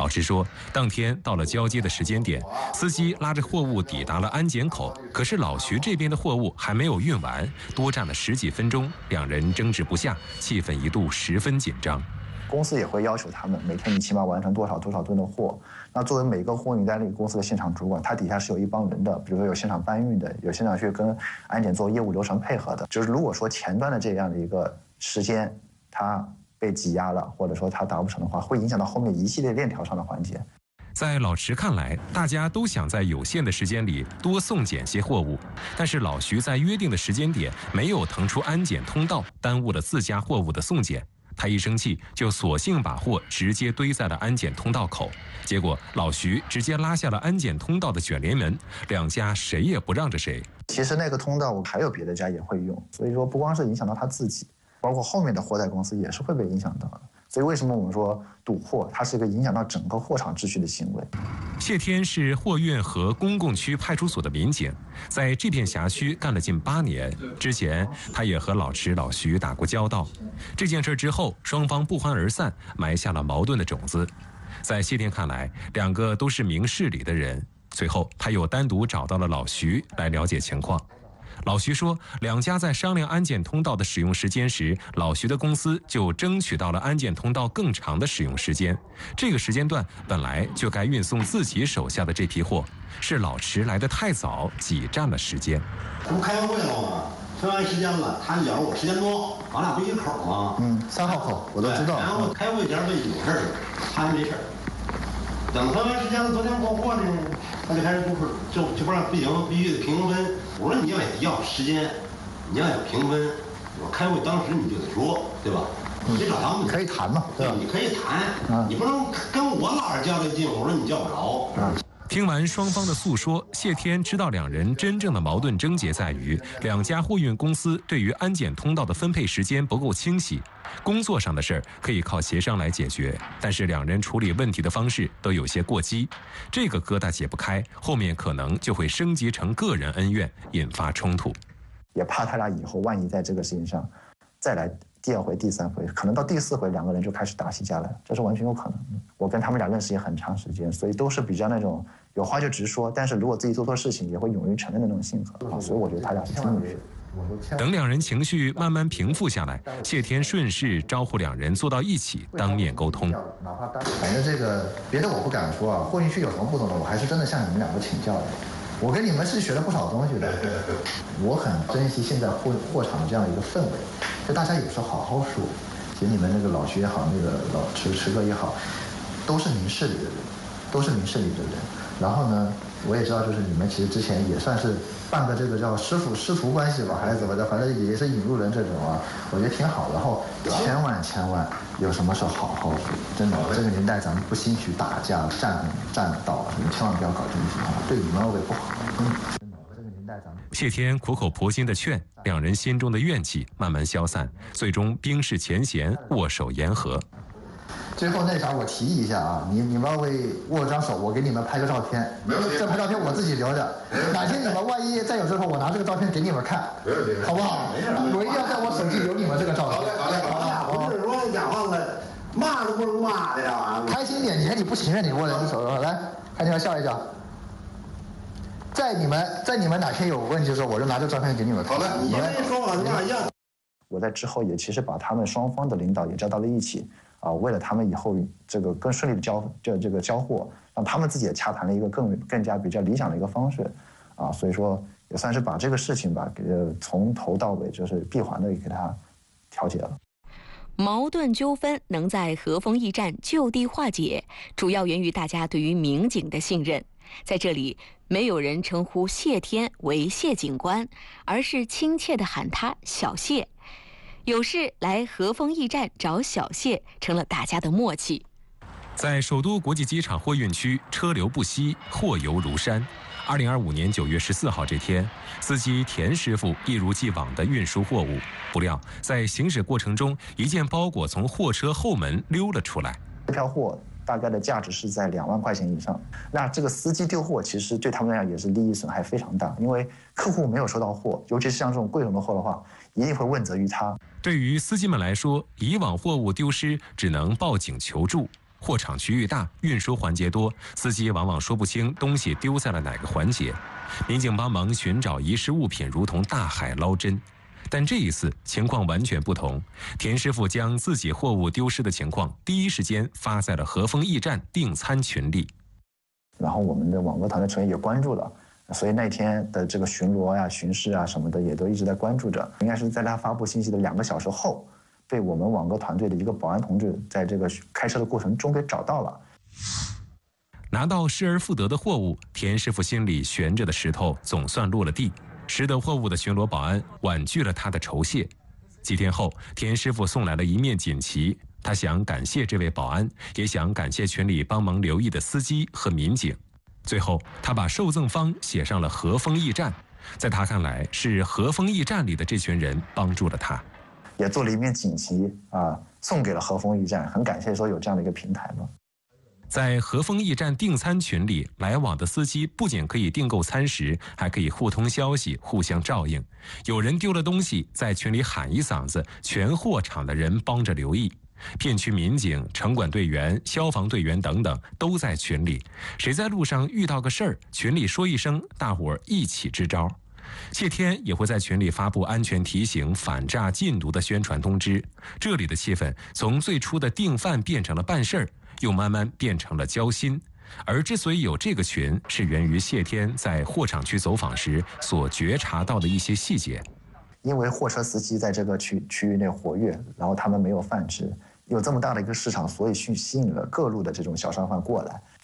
老实说，当天到了交接的时间点，司机拉着货物抵达了安检口，可是老徐这边的货物还没有运完，多站了10几分钟，两人争执不下，气氛一度十分紧张。 公司也会要求他们每天你起码完成多少吨的货。那作为每个货运代理公司的现场主管，他底下是有一帮人的，比如说有现场搬运的，有现场去跟安检做业务流程配合的。就是如果说前端的这样的一个时间，它被挤压了，或者说它达不成的话，会影响到后面一系列链条上的环节。 在老池看来，大家都想在有限的时间里多送检些货物，但是老徐在约定的时间点没有腾出安检通道，耽误了自家货物的送检。他一生气就索性把货直接堆在了安检通道口，结果老徐直接拉下了安检通道的卷帘门，两家谁也不让着谁。 其实那个通道还有别的家也会用，所以说不光是影响到他自己，包括后面的货代公司也是会被影响到的。所以为什么我们说堵货，它是一个影响到整个货场秩序的行为。 谢天是货运和公共区派出所的民警，在这片辖区干了近8年。之前他也和老池、老徐打过交道。这件事之后，双方不欢而散，埋下了矛盾的种子。在谢天看来，两个都是明事理的人。随后，他又单独找到了老徐来了解情况。老徐说，两家在商量安检通道的使用时间时，老徐的公司就争取到了安检通道更长的使用时间。这个时间段本来就该运送自己手下的这批货，是老池来得太早，挤占了时间。 不开完会了吗？分完时间了，他咬我时间多，俺俩不一口吗 ？3号口我都知道。 然后开会前问有事儿，他还没事儿。等分完时间了，昨天过货呢，他就开始就不让不行，必须得平分。我说你要时间，你要平分，我开会当时你就得说，对吧？你得找他们可以谈嘛，对吧？ 你可以谈，你不能跟我老是较这劲，我说你较不着。 听完双方的诉说，谢天知道两人真正的矛盾症结在于两家货运公司对于安检通道的分配时间不够清晰。工作上的事儿可以靠协商来解决，但是两人处理问题的方式都有些过激，这个疙瘩解不开，后面可能就会升级成个人恩怨，引发冲突。 也怕他俩以后万一在这个事情上再来第2回、第3回，可能到第4回两个人就开始打起架来，这是完全有可能的。我跟他们俩认识也很长时间，所以都是比较那种有话就直说，但是如果自己做错事情也会勇于承认的那种性格。所以我觉得他俩是挺有趣的。 等两人情绪慢慢平复下来，谢天顺势招呼两人坐到一起，当面沟通。 反正这个别的我不敢说啊，货运区有什么不懂的，我还是真的向你们两个请教的。我跟你们是学了不少东西的，我很珍惜现在货场的这样一个氛围，就大家有时候好好说。其实你们那个老徐也好，那个老池哥也好，都是明事理的人，都是明事理的人。然后呢，我也知道，就是你们其实之前也算是半个这个叫师徒关系吧，还是怎么的，反正也是引路人这种啊，我觉得挺好。然后千万有什么事好好说，真的，这个年代咱们不兴许打架、占道，你们千万不要搞这种情况，对你们二位不好。真的，这个年代咱们。 谢天苦口婆心的劝，两人心中的怨气慢慢消散，最终冰释前嫌，握手言和。 最后那啥，我提议一下啊，你们二位握张手，我给你们拍个照片。这拍照片我自己留着，哪天你们万一再有之后，我拿这个照片给你们看，好不好？我一定要在我手机留你们这个照片。 不是说讲话了，骂都不能骂的呀。 开心点，你看你不情愿，你握着你手上来，看你们笑一笑。在你们哪天有问题的时候，我就拿这个照片给你们看。 好的，你这说法那一样。 我在之后也其实把他们双方的领导也叫到了一起。为了他们以后这个更顺利的交货，让他们自己也洽谈了一个更加比较理想的一个方式，所以说也算是把这个事情吧，从头到尾就是闭环的给它调解了。 矛盾纠纷能在和风驿站就地化解，主要源于大家对于民警的信任。在这里，没有人称呼谢天为谢警官，而是亲切地喊他小谢。有事来和风驿站找小谢，成了大家的默契。 在首都国际机场货运区，车流不息，货游如山。2025年9月14号这天，司机田师傅一如既往地运输货物，不料在行驶过程中，一件包裹从货车后门溜了出来。 这票货大概的价值是在2万块钱以上。那这个司机丢货，其实对他们来讲也是利益损害非常大，因为客户没有收到货，尤其是像这种贵重的货的话，一定会问责于他。 对于司机们来说，以往货物丢失只能报警求助， 货场区域大，运输环节多，司机往往说不清东西丢在了哪个环节。民警帮忙寻找遗失物品，如同大海捞针。但这一次情况完全不同，田师傅将自己货物丢失的情况第一时间发在了和风驿站订餐群里。 然后我们的网购团队成员也关注了，所以那天的这个巡逻呀、巡视啊什么的也都一直在关注着。应该是在他发布信息的2个小时后，被我们网购团队的一个保安同志在这个开车的过程中给找到了。 拿到失而复得的货物，田师傅心里悬着的石头总算落了地。拾得货物的巡逻保安婉拒了他的酬谢。几天后，田师傅送来了一面锦旗，他想感谢这位保安，也想感谢群里帮忙留意的司机和民警。最后，他把受赠方写上了和风驿站，在他看来，是和风驿站里的这群人帮助了他。 也做了一面锦旗送给了和风驿站，很感谢说有这样的一个平台嘛。 在和风驿站订餐群里，来往的司机不仅可以订购餐食，还可以互通消息，互相照应。有人丢了东西，在群里喊一嗓子，全货场的人帮着留意。片区民警、城管队员、消防队员等等都在群里。谁在路上遇到个事儿，群里说一声，大伙儿一起支招。谢天也会在群里发布安全提醒、反诈禁毒的宣传通知。这里的气氛从最初的订饭变成了办事儿，又慢慢变成了交心。而之所以有这个群，是源于谢天在货场区走访时所觉察到的一些细节。 因为货车司机在这个区域内活跃，然后他们没有饭吃，有这么大的一个市场，所以去吸引了各路的这种小商贩过来。